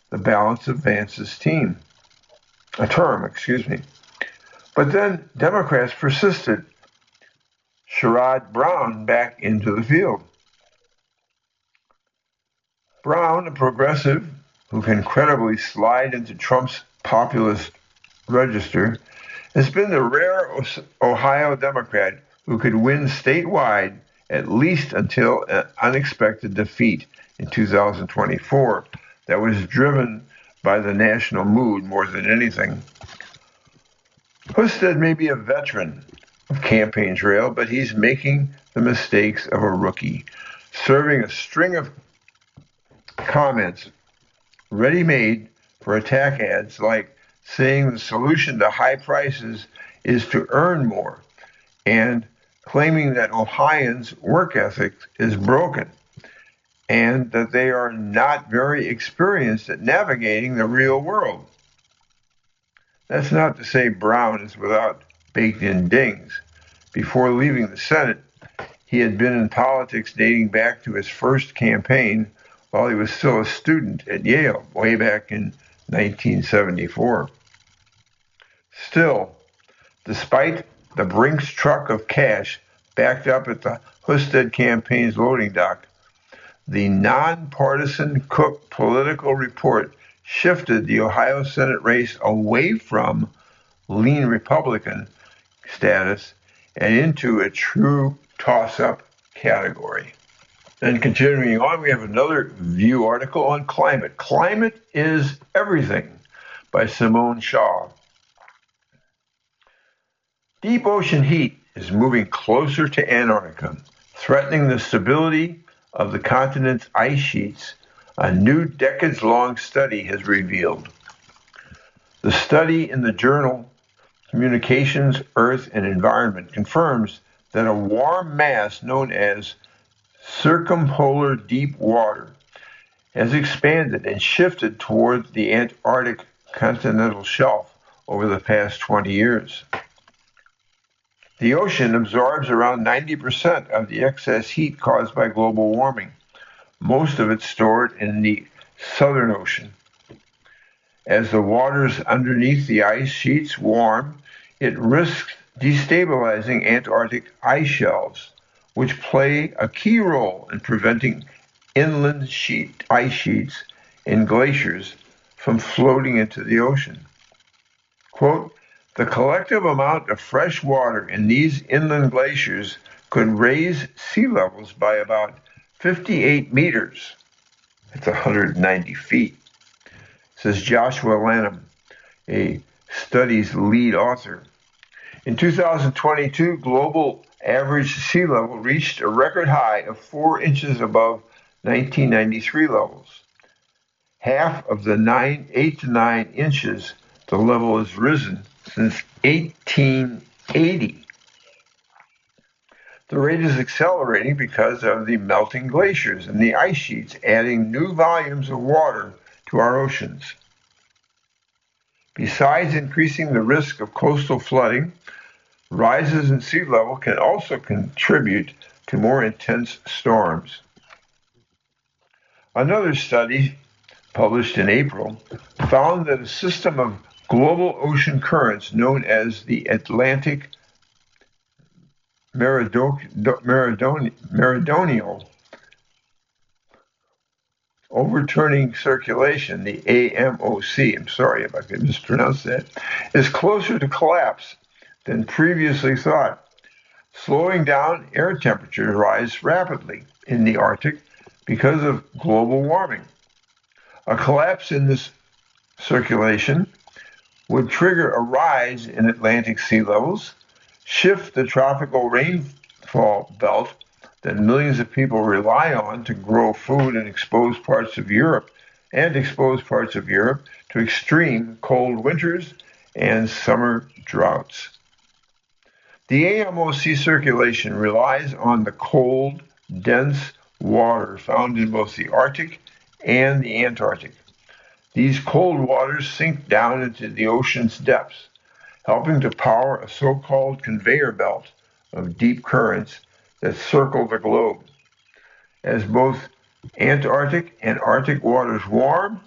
the balance of Vance's term. But then Democrats persisted. Sherrod Brown back into the field. Brown, a progressive who can credibly slide into Trump's populist register, has been the rare Ohio Democrat who could win statewide at least until an unexpected defeat in 2024 that was driven by the national mood more than anything. Husted may be a veteran of campaign trail, but he's making the mistakes of a rookie, serving a string of comments ready-made for attack ads like saying the solution to high prices is to earn more and claiming that Ohioans' work ethic is broken and that they are not very experienced at navigating the real world. That's not to say Brown is without baked-in dings. Before leaving the Senate, he had been in politics dating back to his first campaign while he was still a student at Yale, way back in 1974. Still, despite the Brinks truck of cash backed up at the Husted campaign's loading dock, the nonpartisan Cook Political Report shifted the Ohio Senate race away from lean Republican status and into a true toss-up category. And continuing on, we have another View article on climate. Climate is Everything by Simone Shaw. Deep ocean heat is moving closer to Antarctica, threatening the stability of the continent's ice sheets, a new decades-long study has revealed. The study in the journal Communications, Earth, and Environment confirms that a warm mass known as circumpolar deep water has expanded and shifted toward the Antarctic continental shelf over the past 20 years. The ocean absorbs around 90% of the excess heat caused by global warming, most of it stored in the Southern Ocean. As the waters underneath the ice sheets warm, it risks destabilizing Antarctic ice shelves, which play a key role in preventing inland ice sheets and glaciers from floating into the ocean. Quote, the collective amount of fresh water in these inland glaciers could raise sea levels by about 58 meters. That's 190 feet, says Joshua Lanham, a study's lead author. In 2022, global average sea level reached a record high of 4 inches above 1993 levels. Half of the 8 to 9 inches the level has risen since 1880. The rate is accelerating because of the melting glaciers and the ice sheets, adding new volumes of water to our oceans. Besides increasing the risk of coastal flooding, rises in sea level can also contribute to more intense storms. Another study, published in April, found that a system of global ocean currents known as the Atlantic Meridional Overturning Circulation, the AMOC, I'm sorry if I could mispronounce that, is closer to collapse than previously thought. Slowing down air temperatures rise rapidly in the Arctic because of global warming. A collapse in this circulation would trigger a rise in Atlantic sea levels, shift the tropical rainfall belt that millions of people rely on to grow food and expose parts of Europe to extreme cold winters and summer droughts. The AMOC circulation relies on the cold, dense water found in both the Arctic and the Antarctic. These cold waters sink down into the ocean's depths, helping to power a so-called conveyor belt of deep currents that circle the globe. As both Antarctic and Arctic waters warm,